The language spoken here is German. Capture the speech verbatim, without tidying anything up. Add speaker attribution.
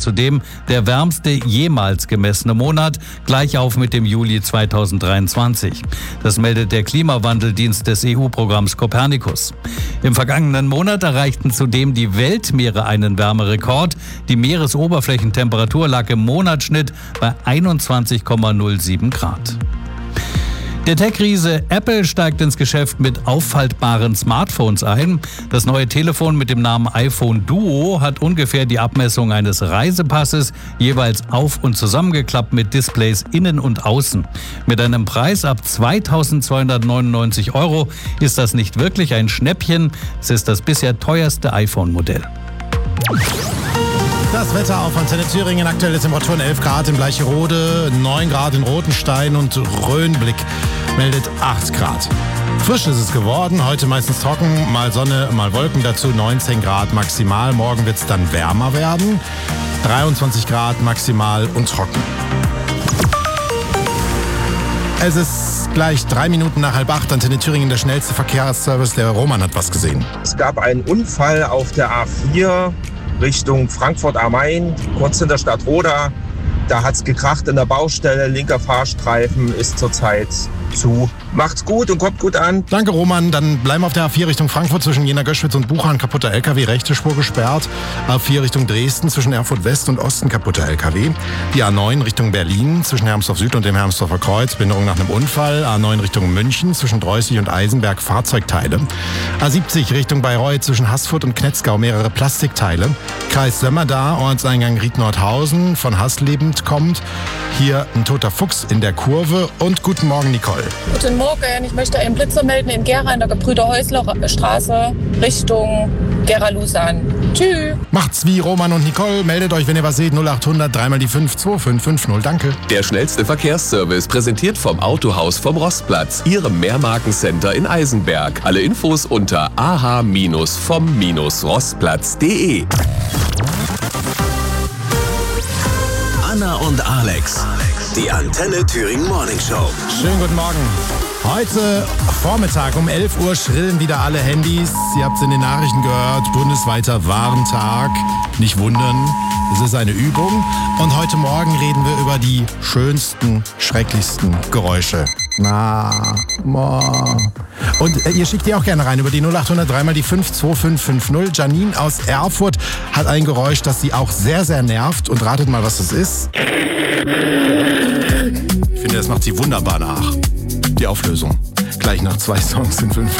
Speaker 1: zudem der wärmste jemals gemessene Monat, gleich auf mit dem Juli zweitausenddreiundzwanzig. Das meldet der Klimawandeldienst des E U-Programms Copernicus. Im vergangenen Monat erreichten zudem die Weltmeere einen Wärmerekord. Die Meeresoberflächentemperatur lag im Monatsschnitt bei einundzwanzig Komma null sieben Grad. Der Tech-Riese Apple steigt ins Geschäft mit auffaltbaren Smartphones ein. Das neue Telefon mit dem Namen iPhone Duo hat ungefähr die Abmessung eines Reisepasses, jeweils auf- und zusammengeklappt mit Displays innen und außen. Mit einem Preis ab zweitausendzweihundertneunundneunzig Euro ist das nicht wirklich ein Schnäppchen. Es ist das bisher teuerste iPhone-Modell.
Speaker 2: Das Wetter auf Antenne Thüringen, aktuelle Temperaturen elf Grad in Bleicherode, neun Grad in Rotenstein und Rhönblick meldet acht Grad. Frisch ist es geworden, heute meistens trocken, mal Sonne, mal Wolken dazu, neunzehn Grad maximal. Morgen wird es dann wärmer werden, dreiundzwanzig Grad maximal und trocken. Es ist gleich drei Minuten nach halb acht, Antenne Thüringen, der schnellste Verkehrsservice. Der Roman hat was gesehen.
Speaker 3: Es gab einen Unfall auf der A vier Richtung Frankfurt am Main, kurz hinter Stadtroda. Da hat es gekracht in der Baustelle, linker Fahrstreifen ist zurzeit zu. Macht's gut und kommt gut an.
Speaker 2: Danke, Roman. Dann bleiben wir auf der A vier Richtung Frankfurt zwischen Jena-Göschwitz und Buchern. Kaputter L K W, rechte Spur gesperrt. A vier Richtung Dresden zwischen Erfurt West und Osten, kaputter L K W. Die A neun Richtung Berlin zwischen Hermsdorf Süd und dem Hermsdorfer Kreuz, Behinderung nach einem Unfall. A neun Richtung München zwischen Dreußig und Eisenberg, Fahrzeugteile. A siebzig Richtung Bayreuth zwischen Haßfurt und Knetzgau, mehrere Plastikteile. Kreis Sömmerda, Ortseingang Ried-Nordhausen, von Hasslebend kommt. Hier ein toter Fuchs in der Kurve. Und guten Morgen, Nicole.
Speaker 4: Guten Morgen, ich möchte einen Blitzer melden in Gera in der Gebrüder-Häusler-Straße Richtung Gera-Lusan. Tschüss.
Speaker 2: Macht's wie Roman und Nicole. Meldet euch, wenn ihr was seht. null acht hundert, dreimal die fünf, zwei fünf fünf null. Danke.
Speaker 5: Der schnellste Verkehrsservice, präsentiert vom Autohaus vom Rostplatz, Ihrem Mehrmarkencenter in Eisenberg. Alle Infos unter a h vom rostplatz punkt de.
Speaker 6: Anna und Alex, die Antenne Thüringen Morning Show.
Speaker 2: Schönen guten Morgen. Heute Vormittag um elf Uhr schrillen wieder alle Handys. Ihr habt es in den Nachrichten gehört, bundesweiter Warentag. Nicht wundern, es ist eine Übung. Und heute Morgen reden wir über die schönsten, schrecklichsten Geräusche. Na, ma. Und äh, ihr schickt die auch gerne rein über die null acht hundert, dreimal die fünf, zwei fünf fünf null. Janine aus Erfurt hat ein Geräusch, das sie auch sehr, sehr nervt. Und ratet mal, was das ist. Ich finde, das macht sie wunderbar nach. Die Auflösung. Gleich nach zwei Songs in fünf.